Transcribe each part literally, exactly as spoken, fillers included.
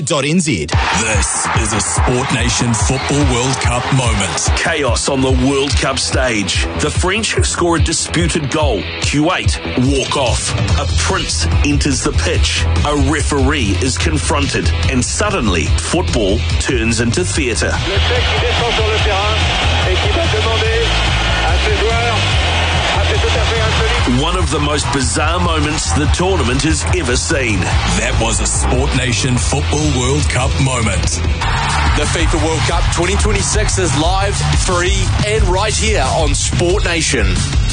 N Z. This is a Sport Nation Football World Cup moment. Chaos on the World Cup stage. The French score a disputed goal. Kuwait walk off. A prince enters the pitch. A referee is confronted. And suddenly, football turns into theatre. Le fait qui descend sur le terrain et qui va demander à ses joueurs, c'est tout à fait insolite. One of the most bizarre moments the tournament has ever seen. That was a Sport Nation Football World Cup moment. The FIFA World Cup twenty twenty-six is live, free, and right here on Sport Nation.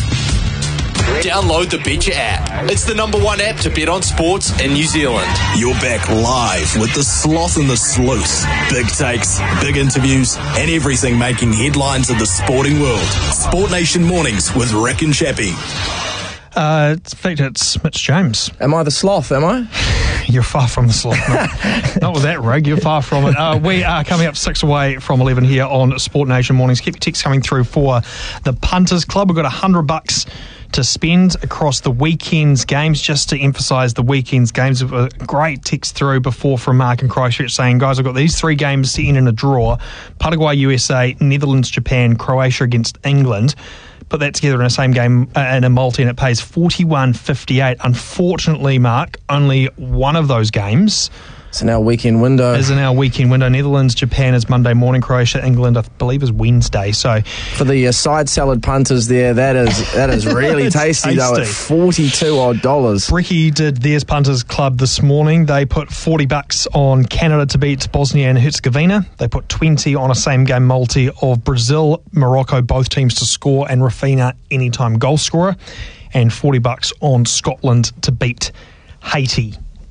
Download the Betcha app. It's the number one app to bet on sports in New Zealand. You're back live with the Sloth and the Sleuth. Big takes, big interviews, and everything making headlines in the sporting world. Sport Nation Mornings with Rick and Chappie. Uh, in fact, it's Mitch James. Am I the sloth, am I? You're far from the sloth. Not, not with that rig, you're far from it. Uh, we are coming up six away from eleven here on Sport Nation Mornings. Keep your texts coming through for the Punters Club. We've got one hundred bucks to spend across the weekend's games. Just to emphasise the weekend's games, a great text through before from Mark in Christchurch saying, guys, I've got these three games to end in a draw. Paraguay, U S A, Netherlands, Japan, Croatia against England. Put that together in the same game uh, in a multi and it pays forty-one fifty-eight. Unfortunately, Mark, only one of those games It's in our weekend window. is in our weekend window. Netherlands, Japan is Monday morning. Croatia, England, I believe, is Wednesday. So For the uh, side salad punters there, that is that is really tasty, though, at tasty. forty-two odd dollars. Bricky did theirs Punters Club this morning. They put forty bucks on Canada to beat Bosnia and Herzegovina. They put twenty on a same game multi of Brazil, Morocco, both teams to score, and Rafinha anytime goal scorer, and forty bucks on Scotland to beat Haiti.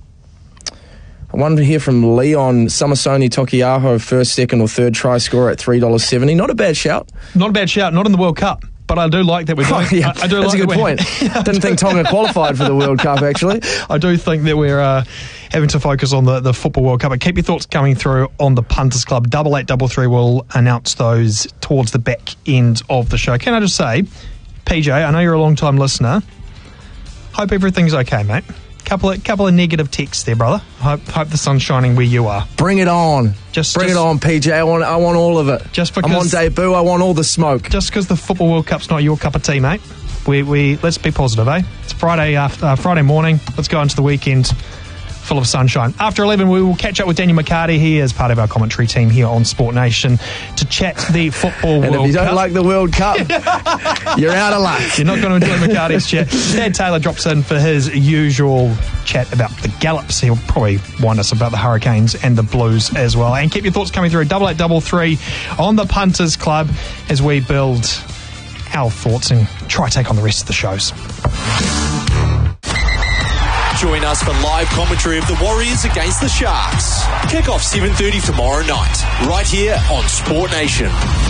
I wanted to hear from Leon Samasoni Tokiaho, first, second or third try scorer at three dollars seventy. Not a bad shout. Not a bad shout, not in the World Cup, but I do like that we're doing. Oh, yeah. I, I do That's like a good that we're- point. Didn't think Tonga qualified for the World Cup, actually. I do think that we're uh, having to focus on the, the Football World Cup. But keep your thoughts coming through on the Punters Club. Double eight double three will announce those towards the back end of the show. Can I just say, P J, I know you're a long time listener. Hope everything's okay, mate. Couple of couple of negative texts there, brother. Hope hope the sun's shining where you are. Bring it on. Just Bring just, it on, P J. I want, I want all of it. Just because I'm on debut, I want all the smoke. Just because the Football World Cup's not your cup of tea, mate. We we let's be positive, eh? It's Friday after uh, Friday morning. Let's go into the weekend full of sunshine. After eleven, we will catch up with Daniel McCarty. He is part of our commentary team here on Sport Nation to chat the Football And World if you don't Cup. like the World Cup, you're out of luck. You're not going to enjoy McCarty's chat. Dad Taylor drops in for his usual chat about the Gallops. He'll probably wind us about the Hurricanes and the Blues as well. And keep your thoughts coming through. Double eight double three on the Punters Club as we build our thoughts and try to take on the rest of the shows. Join us for live commentary of the Warriors against the Sharks. Kick off seven thirty tomorrow night, right here on Sport Nation.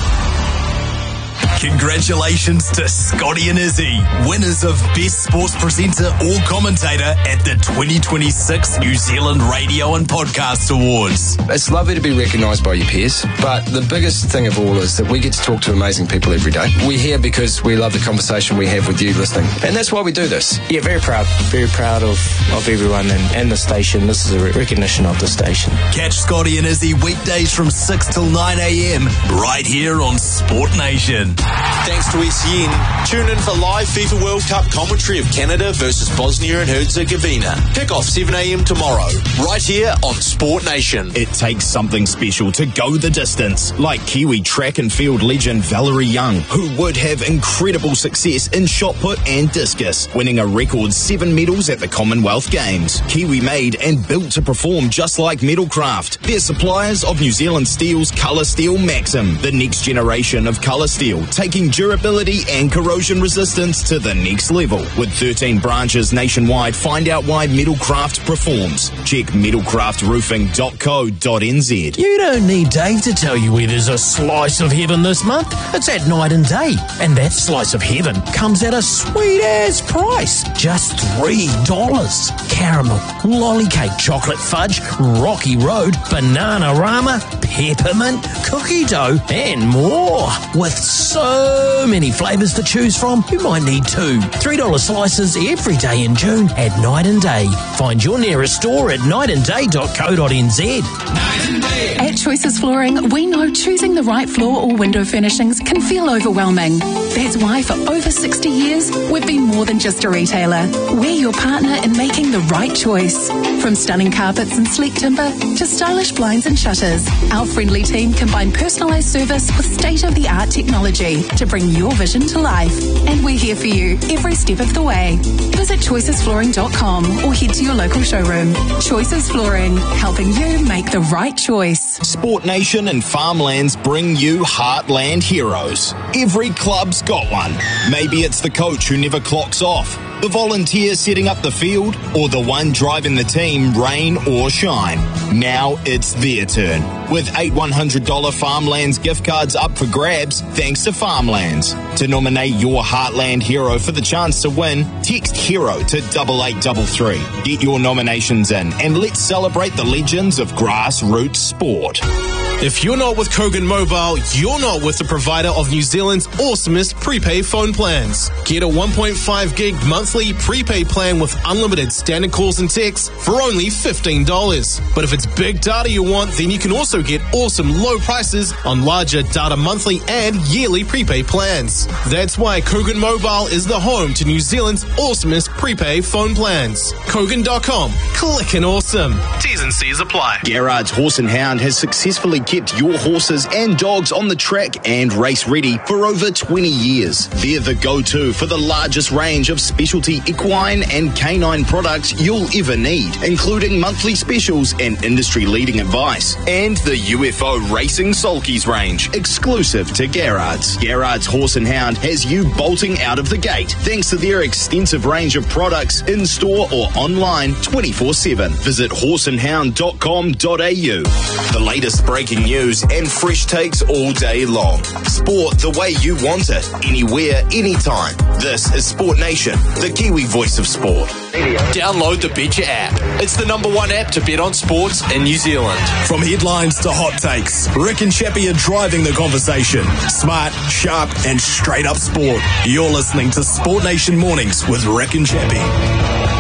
Congratulations to Scotty and Izzy, winners of Best Sports Presenter or Commentator at the twenty twenty-six New Zealand Radio and Podcast Awards. It's lovely to be recognised by your peers, but the biggest thing of all is that we get to talk to amazing people every day. We're here because we love the conversation we have with you listening, and that's why we do this. Yeah, very proud. Very proud of, of everyone and, and the station. This is a re- recognition of the station. Catch Scotty and Izzy weekdays from six till nine a.m. right here on Sport Nation. Thanks to S E N. Tune in for live FIFA World Cup commentary of Canada versus Bosnia and Herzegovina. Kick off seven a.m. tomorrow, right here on Sport Nation. It takes something special to go the distance, like Kiwi track and field legend Valerie Young, who would have incredible success in shot put and discus, winning a record seven medals at the Commonwealth Games. Kiwi made and built to perform just like Metalcraft. They're suppliers of New Zealand Steel's Colour Steel Maxim, the next generation of colour steel, taking durability and corrosion resistance to the next level. With thirteen branches nationwide, find out why Metalcraft performs. Check metalcraft roofing dot co dot n z. You don't need Dave to tell you where there's a slice of heaven this month. It's at Night and Day. And that slice of heaven comes at a sweet-ass price. Just three dollars. Caramel, lolly cake, chocolate fudge, Rocky Road, Bananarama, peppermint, cookie dough, and more. With so so many flavours to choose from, you might need two. three dollar slices every day in June at Night and Day. Find your nearest store at night and day dot co dot n z. At Choices Flooring, we know choosing the right floor or window furnishings can feel overwhelming. That's why for over sixty years, we've been more than just a retailer. We're your partner in making the right choice. From stunning carpets and sleek timber to stylish blinds and shutters, our friendly team combine personalised service with state-of-the-art technology to bring your vision to life. And we're here for you every step of the way. Visit choices flooring dot com or head to your local showroom. Choices Flooring, helping you make the right choice. Sport Nation and Farmlands bring you Heartland Heroes. Every club's got one. Maybe it's the coach who never clocks off, the volunteer setting up the field, or the one driving the team, rain or shine. Now it's their turn. With eight one hundred dollars Farmlands gift cards up for grabs, thanks to Farmlands. To nominate your Heartland hero for the chance to win, text HERO to double eight double three. Get your nominations in and let's celebrate the legends of grassroots sport. If you're not with Kogan Mobile, you're not with the provider of New Zealand's awesomest prepaid phone plans. Get a one point five gig monthly prepaid plan with unlimited standard calls and texts for only fifteen dollars. But if it's big data you want, then you can also get awesome low prices on larger data monthly and yearly prepaid plans. That's why Kogan Mobile is the home to New Zealand's awesomest prepaid phone plans. Kogan dot com. Clickin' awesome. T's and C's apply. Garrard's Horse and Hound has successfully kept your horses and dogs on the track and race ready for over twenty years. They're the go-to for the largest range of specialty equine and canine products you'll ever need, including monthly specials and industry-leading advice. And the U F O Racing Sulkies range, exclusive to Garrard's. Garrard's Horse and Hound has you bolting out of the gate thanks to their extensive range of products in-store or online twenty-four seven. Visit horse and hound dot com dot a u. The latest breaking news and fresh takes all day long. Sport the way you want it, anywhere, anytime. This is Sport Nation, the Kiwi voice of sport. Download the Betcha app. It's the number one app to bet on sports in New Zealand. From headlines to hot takes, Rick and Chappie are driving the conversation. Smart, sharp, and straight up sport. You're listening to Sport Nation Mornings with Rick and Chappie.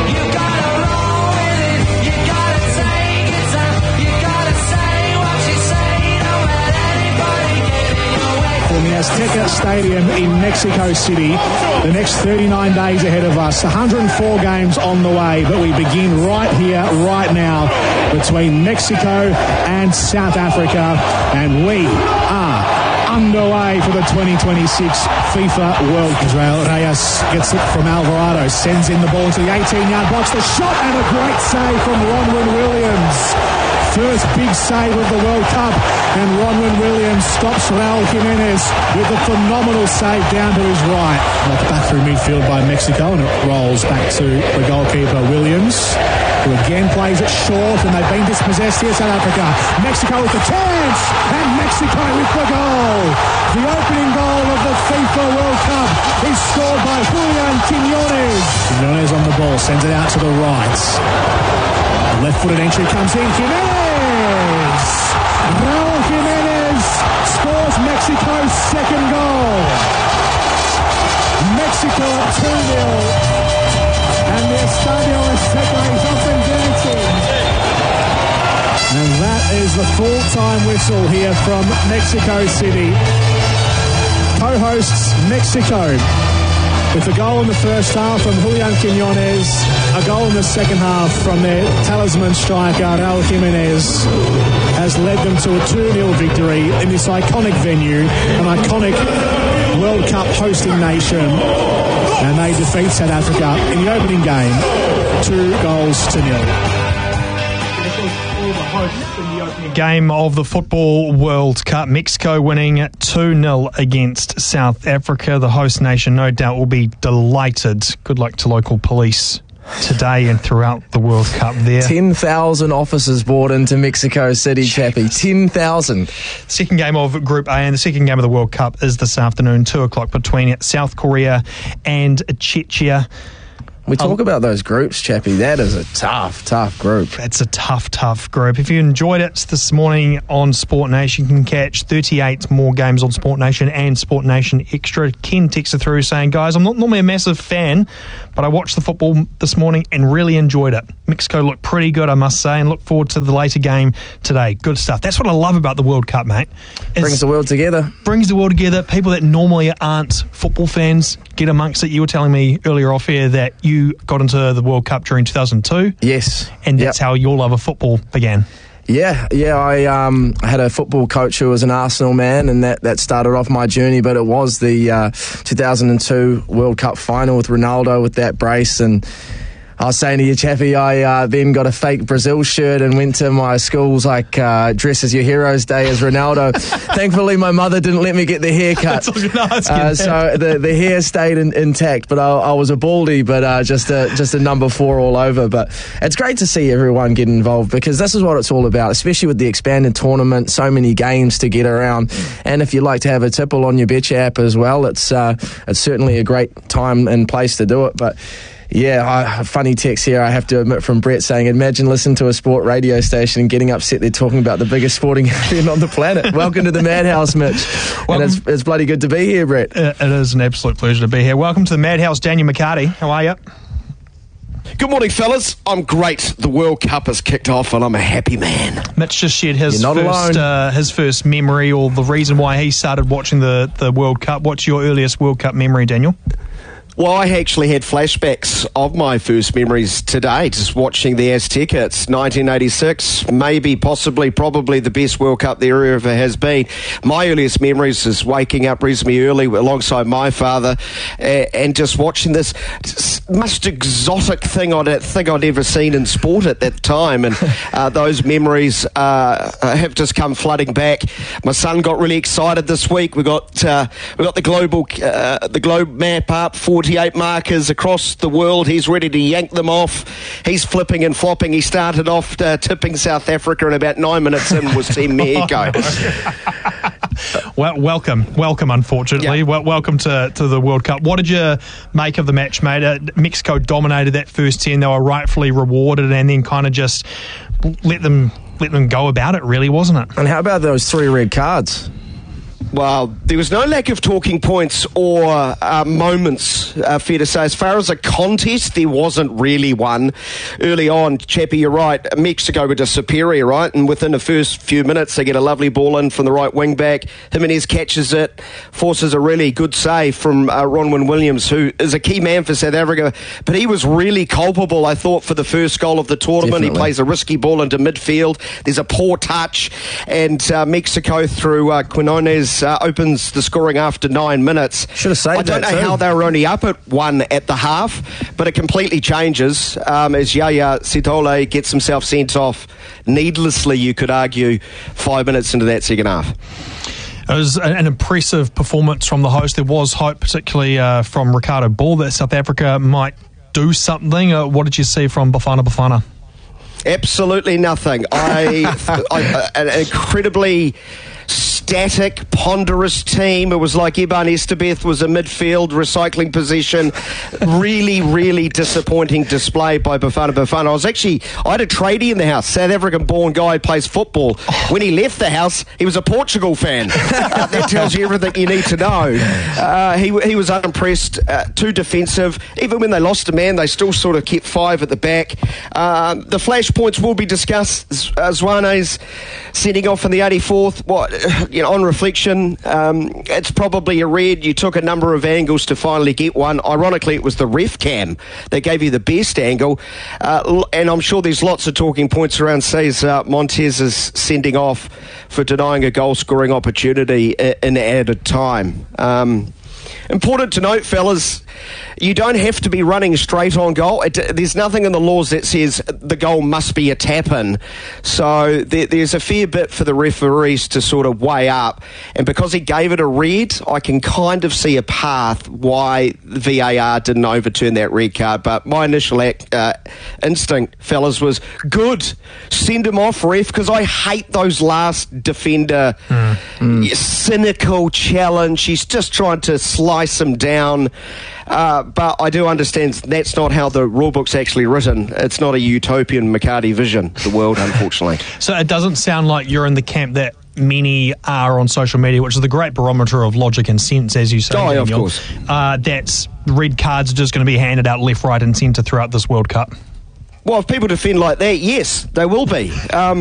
From the Azteca Stadium in Mexico City. The next thirty-nine days ahead of us. one hundred four games on the way, but we begin right here, right now, between Mexico and South Africa, and we are underway for the twenty twenty-six FIFA World Cup. Israel Reyes gets it from Alvarado, sends in the ball to the eighteen-yard box. The shot and a great save from Ronwen Williams. First big save of the World Cup, and Ronwen Williams stops Raul Jimenez with a phenomenal save down to his right. Knocked back through midfield by Mexico, and it rolls back to the goalkeeper Williams, who again plays it short, and they've been dispossessed here, South Africa. Mexico with the chance, and Mexico with the goal. The opening goal of the FIFA World Cup is scored by Julian Quiñones. Quiñones on the ball, sends it out to the right. Left-footed entry comes in. Jimenez! Raul Jimenez scores Mexico's second goal. Mexico up two nil. And the Estadio Azteca is up and dancing. And that is the full-time whistle here from Mexico City. Co-hosts Mexico, with a goal in the first half from Julian Quiñones, a goal in the second half from their talisman striker, Raul Jimenez, has led them to a two nil victory in this iconic venue, an iconic World Cup hosting nation. And they defeat South Africa in the opening game, two goals to nil. Game of the Football World Cup. Mexico winning two nil against South Africa. The host nation no doubt will be delighted. Good luck to local police today and throughout the World Cup there. ten thousand officers brought into Mexico City, Chappie. ten thousand. Second game of Group A and the second game of the World Cup is this afternoon, two o'clock, between South Korea and Czechia. We talk Um, about those groups, Chappie. That is a tough, tough group. It's a tough, tough group. If you enjoyed it this morning on Sport Nation, you can catch thirty-eight more games on Sport Nation and Sport Nation Extra. Ken texted through saying, guys, I'm not normally a massive fan, but I watched the football this morning and really enjoyed it. Mexico looked pretty good, I must say, and look forward to the later game today. Good stuff. That's what I love about the World Cup, mate. It's, Brings the world together. Brings the world together. People that normally aren't football fans get amongst it. You were telling me earlier off air that you got into the World Cup during two thousand two. Yes. And that's Yep. how your love of football began. Yeah, yeah. I um, had a football coach who was an Arsenal man, and that, that started off my journey. But it was the uh, two thousand two World Cup final with Ronaldo with that brace. And I was saying to you, Chappie, I uh, then got a fake Brazil shirt and went to my school's like uh, dress as your heroes day as Ronaldo. Thankfully, my mother didn't let me get the haircut, uh, so the the hair stayed in, intact. But I, I was a baldy, but uh, just a just a number four all over. But it's great to see everyone get involved because this is what it's all about, especially with the expanded tournament. So many games to get around, and if you like to have a tipple on your Betcha app as well, it's uh, it's certainly a great time and place to do it. But yeah, I, funny text here, I have to admit, from Brett saying, imagine listening to a sport radio station and getting upset they're talking about the biggest sporting event on the planet. Welcome to the Madhouse, Mitch. And it's, it's bloody good to be here, Brett. It is an absolute pleasure to be here. Welcome to the Madhouse, Daniel McCarty. How are you? Good morning, fellas. I'm great. The World Cup has kicked off and I'm a happy man. Mitch just shared his You're not first alone. uh, his first memory, or the reason why he started watching the, the World Cup. What's your earliest World Cup memory, Daniel? Well, I actually had flashbacks of my first memories today, just watching the Azteca. It's nineteen eighty-six, maybe, possibly, probably the best World Cup there ever has been. My earliest memories is waking up reasonably early alongside my father uh, and just watching this most exotic thing I'd think I'd ever seen in sport at that time. And uh, those memories uh, have just come flooding back. My son got really excited this week. We got uh, we got the global uh, the globe map up. forty-eight markers across the world. He's ready to yank them off. He's flipping and flopping. He started off uh, tipping South Africa, and about nine minutes in was Team Mexico. Well, welcome, welcome. Unfortunately, Yeah. well, welcome to, to the World Cup. What did you make of the match, mate? Uh, Mexico dominated that first ten. They were rightfully rewarded, and then kind of just let them let them go about it. Really, wasn't it? And how about those three red cards? Well, there was no lack of talking points or uh, moments, uh, fair to say. As far as a contest, there wasn't really one. Early on, Chappie, you're right, Mexico were just superior, right? And within the first few minutes, they get a lovely ball in from the right wing back. Jimenez catches it, forces a really good save from uh, Ronwin Williams, who is a key man for South Africa. But he was really culpable, I thought, for the first goal of the tournament. Definitely. He plays a risky ball into midfield. There's a poor touch, and uh, Mexico, through uh, Quinones, Uh, opens the scoring after nine minutes. Should have saved I don't that know too. how they were only up at one at the half, but it completely changes um, as Yaya Sitole gets himself sent off needlessly, you could argue, five minutes into that second half. It was an impressive performance from the host. There was hope, particularly uh, from Ricardo Ball, that South Africa might do something. Uh, what did you see from Bafana Bafana? Absolutely nothing. I, I an incredibly static, ponderous team. It was like Iban Estebeth was a midfield recycling possession. Really, really disappointing display by Bafana Bafana. I was actually, I had a tradie in the house, South African-born guy who plays football. When he left the house, he was a Portugal fan. Uh, that tells you everything you need to know. Uh, he, he was unimpressed, uh, too defensive. Even when they lost a man, they still sort of kept five at the back. Um, the flashpoints will be discussed. Z- uh, Zwane's sending off in the eighty-fourth. What, you know, on reflection, um, it's probably a red. You took a number of angles to finally get one. Ironically, it was the ref cam that gave you the best angle. Uh, l- and I'm sure there's lots of talking points around Cesar Montez's sending off for denying a goal-scoring opportunity i- in added time. Um, important to note, fellas, you don't have to be running straight on goal. It, there's nothing in the laws that says the goal must be a tap-in. So there, there's a fair bit for the referees to sort of weigh up. And because he gave it a red, I can kind of see a path why the V A R didn't overturn that red card. But my initial act, uh, instinct, fellas, was good. Send him off, ref, because I hate those last defender mm. Mm. cynical challenge. He's just trying to slide ice them down. Uh, but I do understand that's not how the rule book's actually written. It's not a utopian McCarty vision, the world, unfortunately. So it doesn't sound like you're in the camp that many are on social media, which is the great barometer of logic and sense, as you say. Oh, Daniel. of course. Uh, that's red cards are just going to be handed out left, right and centre throughout this World Cup. Well, if people defend like that, yes, they will be. Um,